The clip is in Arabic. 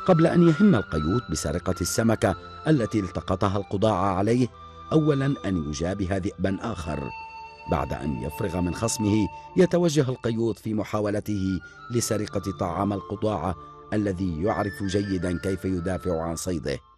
قبل أن يهم القيود بسرقة السمكة التي التقطها القضاع عليه، أولا أن يجابه ذئبا آخر. بعد أن يفرغ من خصمه يتوجه القيود في محاولته لسرقة طعام القضاع الذي يعرف جيدا كيف يدافع عن صيده.